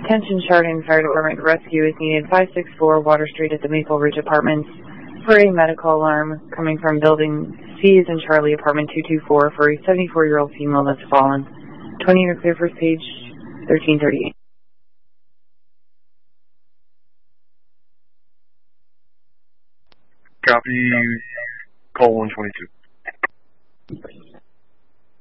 Attention Chardon Fire Department, rescue is needed 564 Water Street at the Maple Ridge Apartments for a medical alarm coming from building C as in Charlie, apartment 224 for a 74-year-old female that's fallen. 20-unit clear, first page, 1338. Copy, call 122.